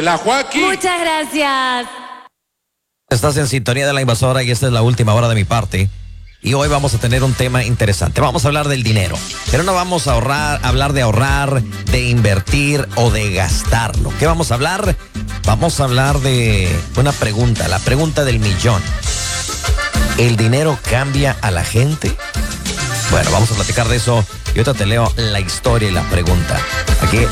La Joaquín. Muchas gracias. Estás en sintonía de La Invasora y esta es la última hora de mi parte. Y hoy vamos a tener un tema interesante. Vamos a hablar del dinero. Pero no vamos a hablar de ahorrar, de invertir o de gastarlo. ¿Qué vamos a hablar? Vamos a hablar de una pregunta, la pregunta del millón. ¿El dinero cambia a la gente? Bueno, vamos a platicar de eso. Y ahorita te leo la historia y la pregunta. Aquí